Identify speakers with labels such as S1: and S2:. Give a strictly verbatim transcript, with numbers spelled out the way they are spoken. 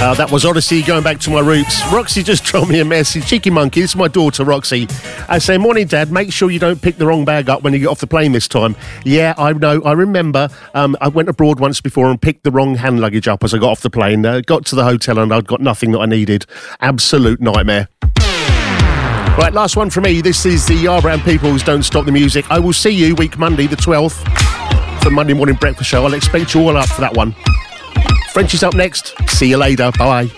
S1: Uh, that was Odyssey, Going Back to My Roots. Roxy just dropped me a message. Cheeky monkey, this is my daughter, Roxy. I say, morning, Dad, make sure you don't pick the wrong bag up when you get off the plane this time. Yeah, I know, I remember. Um, I went abroad once before and picked the wrong hand luggage up as I got off the plane. Uh, got to the hotel and I'd got nothing that I needed. Absolute nightmare. Right, last one from me. This is the Yarbrough People's Don't Stop the Music. I will see you week Monday the twelfth for Monday Morning Breakfast Show. I'll expect you all up for that one. French is up next. See you later. Bye.